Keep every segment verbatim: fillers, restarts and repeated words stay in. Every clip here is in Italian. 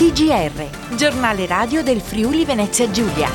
T G R, giornale radio del Friuli Venezia Giulia.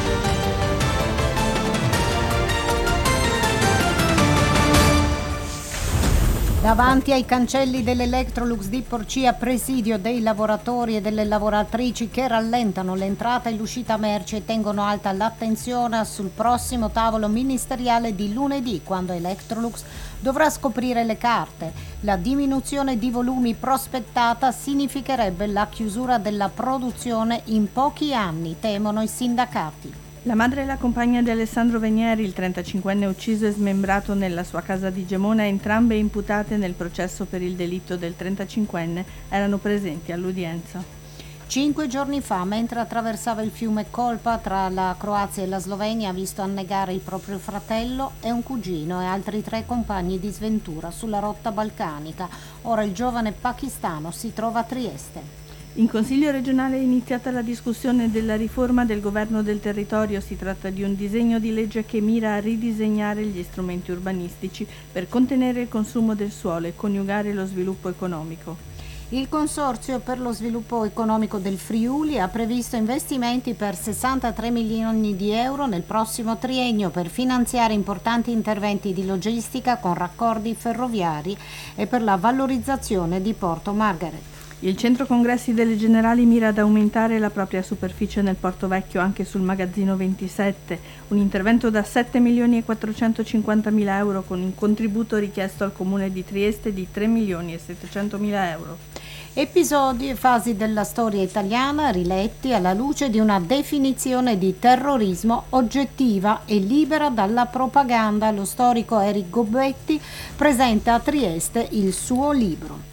Davanti ai cancelli dell'Electrolux di Porcia, presidio dei lavoratori e delle lavoratrici che rallentano l'entrata e l'uscita merci e tengono alta l'attenzione sul prossimo tavolo ministeriale di lunedì, quando Electrolux dovrà scoprire le carte. La diminuzione di volumi prospettata significherebbe la chiusura della produzione in pochi anni, temono i sindacati. La madre e la compagna di Alessandro Venieri, il trentacinquenne ucciso e smembrato nella sua casa di Gemona, entrambe imputate nel processo per il delitto del trentacinquenne, erano presenti all'udienza. Cinque giorni fa, mentre attraversava il fiume Kolpa tra la Croazia e la Slovenia, ha visto annegare il proprio fratello e un cugino e altri tre compagni di sventura sulla rotta balcanica. Ora il giovane pakistano si trova a Trieste. In Consiglio regionale è iniziata la discussione della riforma del governo del territorio. Si tratta di un disegno di legge che mira a ridisegnare gli strumenti urbanistici per contenere il consumo del suolo e coniugare lo sviluppo economico. Il Consorzio per lo sviluppo economico del Friuli ha previsto investimenti per sessantatré milioni di euro nel prossimo triennio per finanziare importanti interventi di logistica con raccordi ferroviari e per la valorizzazione di Porto Margaret. Il centro congressi delle Generali mira ad aumentare la propria superficie nel Porto Vecchio anche sul magazzino ventisette, un intervento da sette milioni e quattrocentocinquantamila euro con un contributo richiesto al comune di Trieste di tre milioni e settecentomila euro. Episodi e fasi della storia italiana riletti alla luce di una definizione di terrorismo oggettiva e libera dalla propaganda. Lo storico Eric Gobetti presenta a Trieste il suo libro.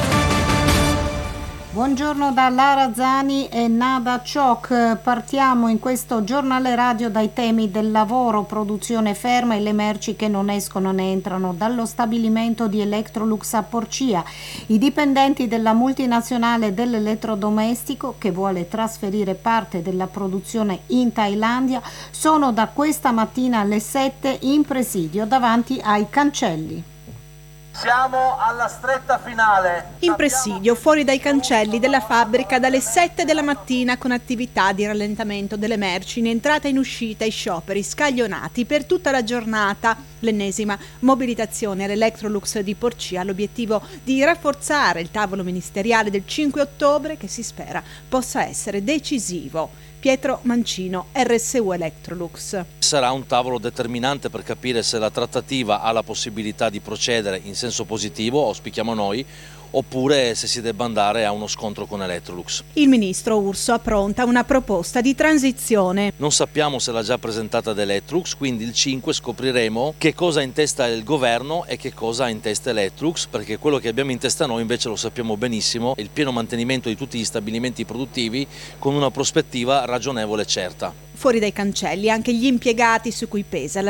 Buongiorno da Lara Zani e Nada Ciok. Partiamo in questo giornale radio dai temi del lavoro, produzione ferma e le merci che non escono né entrano dallo stabilimento di Electrolux a Porcia. I dipendenti della multinazionale dell'elettrodomestico, che vuole trasferire parte della produzione in Thailandia, sono da questa mattina alle sette in presidio davanti ai cancelli. Siamo alla stretta finale. In presidio, fuori dai cancelli della fabbrica dalle sette della mattina con attività di rallentamento delle merci in entrata e in uscita e scioperi scaglionati per tutta la giornata. L'ennesima mobilitazione all'Electrolux di Porcia, l'obiettivo di rafforzare il tavolo ministeriale del cinque ottobre che si spera possa essere decisivo. Pietro Mancino, R S U Electrolux. Sarà un tavolo determinante per capire se la trattativa ha la possibilità di procedere in senso positivo, auspichiamo noi, oppure se si debba andare a uno scontro con Electrolux. Il ministro Urso appronta una proposta di transizione. Non sappiamo se l'ha già presentata ad Electrolux, quindi il cinque scopriremo che cosa ha in testa il governo e che cosa ha in testa Electrolux, perché quello che abbiamo in testa noi invece lo sappiamo benissimo, è il pieno mantenimento di tutti gli stabilimenti produttivi con una prospettiva ragionevole e certa. Fuori dai cancelli anche gli impiegati su cui pesa la